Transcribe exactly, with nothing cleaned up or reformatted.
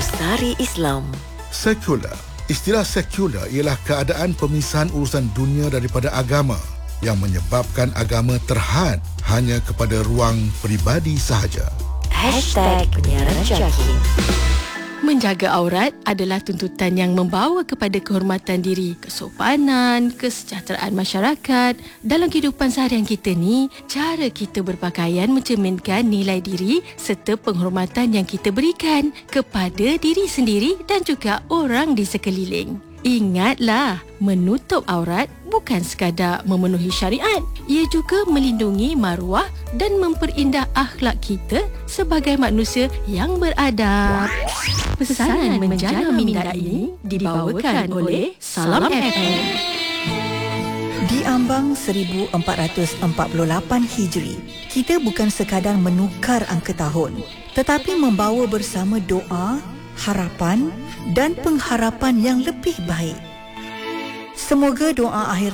Sari Islam. Sekular. Istilah sekular ialah keadaan pemisahan urusan dunia daripada agama yang menyebabkan agama terhad hanya kepada ruang peribadi sahaja. Hashtag Penyiaran Jaki. Menjaga aurat adalah tuntutan yang membawa kepada kehormatan diri, kesopanan, kesejahteraan masyarakat. Dalam kehidupan seharian kita ni, cara kita berpakaian mencerminkan nilai diri serta penghormatan yang kita berikan kepada diri sendiri dan juga orang di sekeliling. Ingatlah, menutup aurat bukan sekadar memenuhi syariat. Ia juga melindungi maruah dan memperindah akhlak kita sebagai manusia yang beradab. Pesanan menjana minda ini dibawakan oleh Salam F M. Di ambang seribu empat ratus empat puluh lapan Hijri, kita bukan sekadar menukar angka tahun, tetapi membawa bersama doa, harapan dan pengharapan yang lebih baik. Semoga doa akhir